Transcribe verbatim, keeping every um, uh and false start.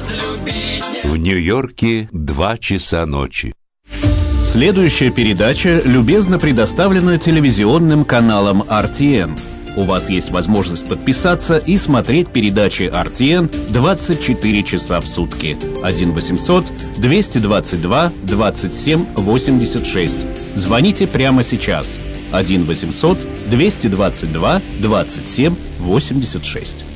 В Нью-Йорке два часа ночи. Следующая передача любезно предоставлена телевизионным каналом эр ти эн. У вас есть возможность подписаться и смотреть передачи эр ти эн двадцать четыре часа в сутки. один восемьсот двести двадцать два двадцать семь восемьдесят шесть. Звоните прямо сейчас. один восемьсот двести двадцать два двадцать семь восемьдесят шесть.